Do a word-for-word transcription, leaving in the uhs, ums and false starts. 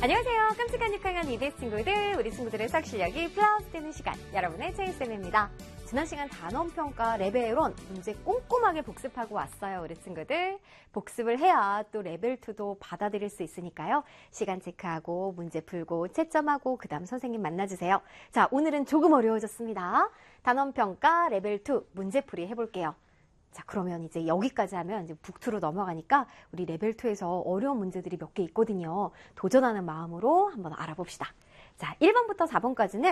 안녕하세요. 깜찍한 육학년 이비에스 친구들, 우리 친구들의 수학 실력이 플러스 되는 시간, 여러분의 체인쌤입니다. 지난 시간 단원평가 레벨 일 문제 꼼꼼하게 복습하고 왔어요, 우리 친구들. 복습을 해야 또 레벨 이도 받아들일 수 있으니까요. 시간 체크하고 문제 풀고 채점하고 그 다음 선생님 만나주세요. 자, 오늘은 조금 어려워졌습니다. 단원평가 레벨 이 문제풀이 해볼게요. 자, 그러면 이제 여기까지 하면 이제 북이로 넘어가니까 우리 레벨 이에서 어려운 문제들이 몇 개 있거든요. 도전하는 마음으로 한번 알아봅시다. 자, 일 번부터 사 번까지는